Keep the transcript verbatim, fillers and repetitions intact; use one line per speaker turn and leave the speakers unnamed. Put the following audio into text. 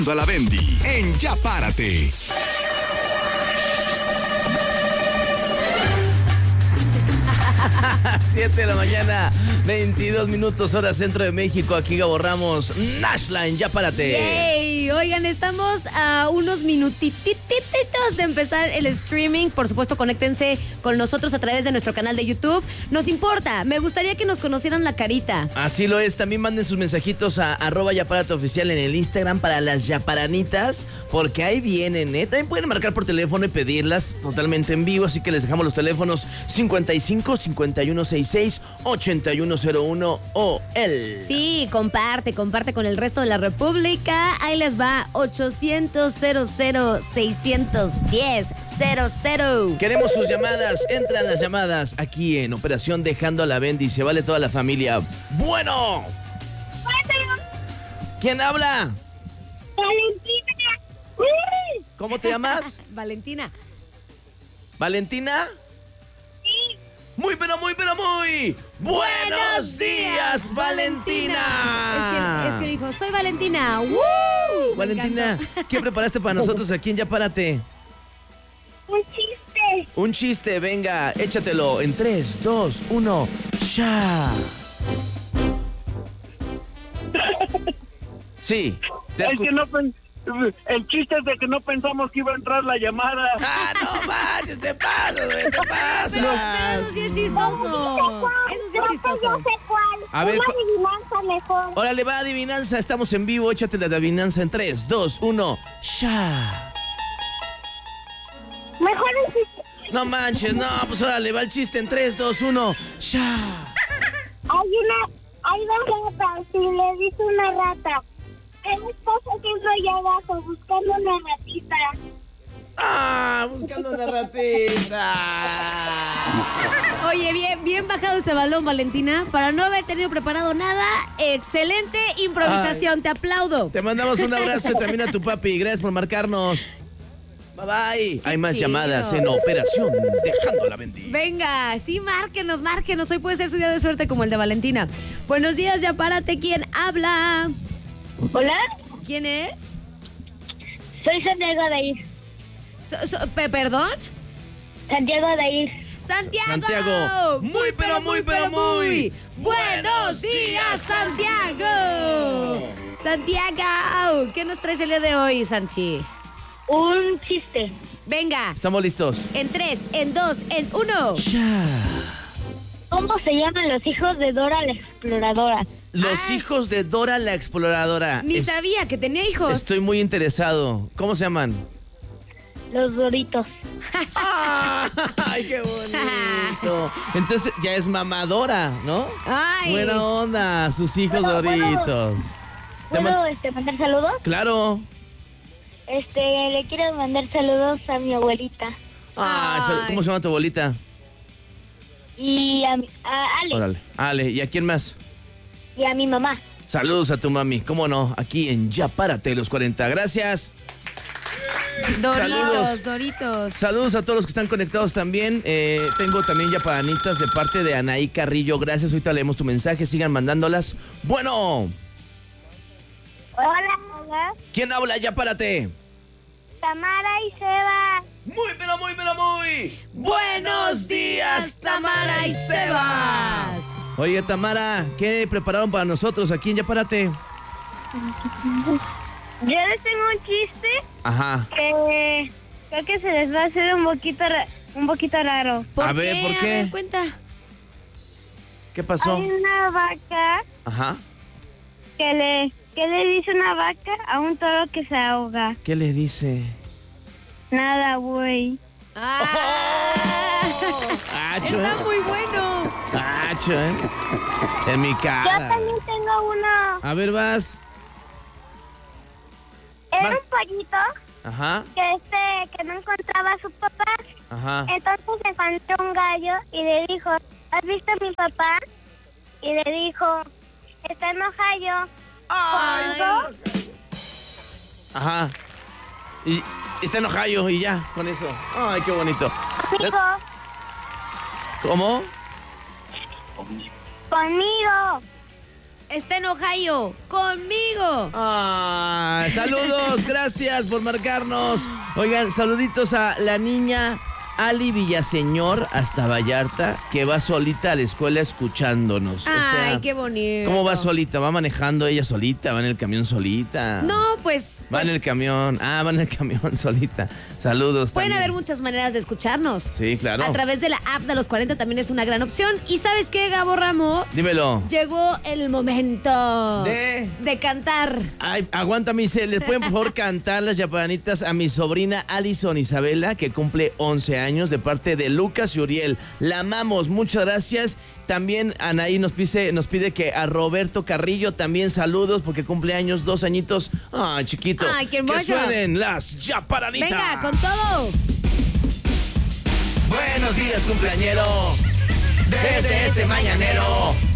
A la Bendy en Ya Párate.
siete de la mañana, veintidós minutos, hora centro de México. Aquí Gabo Ramos, Nashla en Ya Párate.
Yay. Oigan, estamos a unos minutitos de empezar el streaming. Por supuesto, conéctense con nosotros a través de nuestro canal de YouTube. Nos importa, me gustaría que nos conocieran la carita.
Así lo es, también manden sus mensajitos a arroba Ya Párate Oficial en el Instagram para las yaparanitas, porque ahí vienen, ¿eh? También pueden marcar por teléfono y pedirlas totalmente en vivo, así que les dejamos los teléfonos cincuenta y cinco, cincuenta y uno sesenta y seis, ochenta y uno cero uno o el...
Sí, comparte, comparte con el resto de la República. Ahí les va, ochocientos, cero cero, seiscientos diez, cero cero.
Queremos sus llamadas, entran las llamadas aquí en Operación Dejando a la Bendy. Se vale toda la familia. ¡Bueno! ¿Quién habla?
Valentina.
¿Cómo te llamas?
Valentina.
¿Valentina?
Sí.
Muy, pero muy, pero muy. ¡Buenos días, Valentina!
Es que, es que dijo, soy Valentina. ¡Woo!
Valentina, ¿qué preparaste para nosotros aquí en Ya Párate?
Un chiste.
Un chiste, venga, échatelo en tres, dos, uno, ya. Sí, te
Es
escu-
que no pen- el chiste es de que no pensamos que iba a entrar la llamada.
¡Ah, no manches, te pasas, güey, te
Pero,
pasas!
pero eso sí es chistoso. Eso sí es chistoso.
Yo sé cuál.
A ver,
Una
cu-
adivinanza mejor.
Órale, va, adivinanza, estamos en vivo, échate la adivinanza en tres, dos, uno, ya.
Mejor el chiste.
No manches, no, pues órale, va el chiste en tres, dos, uno, ya.
Hay una, hay dos ratas y le dice una rata. ¿Qué les pasa siempre allá abajo buscando una ratita?
¡Ah! Buscando una ratita.
Oye, bien, bien bajado ese balón, Valentina. Para no haber tenido preparado nada, excelente improvisación.
Ay.
Te aplaudo.
Te mandamos un abrazo y también a tu papi. Gracias por marcarnos. Bye bye. Hay más
chido.
llamadas en Operación Dejando a la Bendy.
Venga, sí, márquenos, márquenos. Hoy puede ser su día de suerte como el de Valentina. Buenos días, Ya Párate. ¿Quién habla?
Hola,
¿Quién es?
soy Santiago de Ir.
So- so- pe- ¿Perdón?
Santiago de Ir.
¡Santiago!
Santiago. Muy, pero muy, pero muy.
¡Buenos días, Santiago! Santiago, ¿qué nos traes el día de hoy, Sanchi?
Un chiste.
Venga,
Estamos listos.
en tres, en dos, en uno.
Ya.
¿Cómo se llaman los hijos de Dora la Exploradora?
Los
Ay.
hijos de Dora la Exploradora.
Ni
Es-
sabía que tenía hijos.
Estoy muy interesado. ¿Cómo se llaman?
Los Doritos.
¡Ah! ¡Ay, qué bonito! Entonces ya es mamadora, ¿no?
Ay.
Buena onda, sus hijos
Bueno, bueno.
Doritos. Te
¿Puedo
man-
este, mandar saludos?
Claro.
Este, le quiero mandar saludos a mi abuelita
Ah,
Ay.
¿cómo se llama tu abuelita?
y a, mi- a Ale
Órale. Ale, ¿y a quién más?
y a mi mamá.
Saludos a tu mami, ¿cómo no? Aquí en Ya Párate los cuarenta. Gracias.
Doritos,
Saludos.
Doritos.
Saludos a todos los que están conectados también. Eh, tengo también yaparanitas de parte de Anaí Carrillo. Gracias, ahorita leemos tu mensaje. Sigan mandándolas. Bueno,
Hola, hola.
¿quién habla? Ya párate.
Tamara y Seba.
Muy, pero muy, pero muy.
Buenos días, Tamara y Sebas.
Oye, Tamara, ¿qué prepararon para nosotros aquí en Ya Párate?
Yo les tengo un chiste
Ajá.
que creo que se les va a hacer un poquito ra- un poquito raro.
¿Por
A ver,
qué?
¿por
A
qué?
ver, cuenta.
¿Qué pasó?
Hay una vaca
Ajá.
que le que le dice una vaca a un toro que se ahoga.
¿Qué le dice?
Nada, güey.
Ah,
Acho,
está
¿eh?
muy bueno.
Acho, ¿eh? En mi
Yo
cara.
también tengo uno.
A ver, vas.
Era
Va.
un pollito
Ajá,
que este que no encontraba a su papá.
ajá.
Entonces encontró un gallo y le dijo, ¿has visto a mi papá? Y le dijo, está enojado.
Ay.
Ajá. Y está enojado y ya, con eso. Ay, qué bonito.
Conmigo,
¿Cómo?
conmigo.
está en Ohio conmigo.
Ah, saludos, gracias por marcarnos. Oigan, saluditos a la niña Ali Villaseñor hasta Vallarta, que va solita a la escuela escuchándonos.
Ay,
o sea,
qué bonito.
¿cómo va solita? ¿Va manejando ella solita? ¿Va en el camión solita?
No, pues...
Va
pues,
en el camión. Ah, va en el camión solita. Saludos.
pueden
también.
haber muchas maneras de escucharnos.
Sí, claro.
A través de la app de los cuarenta también es una gran opción. ¿Y sabes qué, Gabo Ramos?
Dímelo.
Llegó el momento
De-
de cantar.
Ay, aguanta, Michelle. ¿Les pueden por favor cantar las yaparanitas a mi sobrina Alison Isabela, que cumple once años, de parte de Lucas y Uriel? La amamos, muchas gracias. También Anaí nos pide, nos pide que a Roberto Carrillo también saludos, porque cumple años, dos añitos. Ay, chiquito.
Ay, qué hermoso.
Que suenen las yaparanitas.
Venga, con todo.
Buenos días, cumpleañero. Desde este mañanero